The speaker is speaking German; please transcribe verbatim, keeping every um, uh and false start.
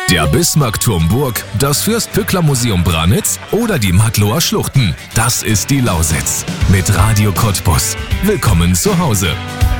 Der Bismarckturm Burg, das Fürst-Pückler-Museum Branitz oder die Matloer Schluchten. Das ist die Lausitz. Mit Radio Cottbus. Willkommen zu Hause.